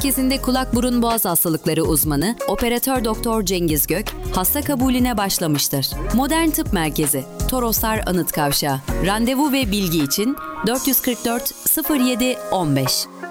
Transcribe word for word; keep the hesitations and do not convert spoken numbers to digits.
Merkezinde kulak burun boğaz hastalıkları uzmanı operatör doktor Cengiz Gök hasta kabulüne başlamıştır. Modern Tıp Merkezi, Toroslar Anıt Kavşağı. Randevu ve bilgi için dört yüz kırk dört sıfır yedi on beş.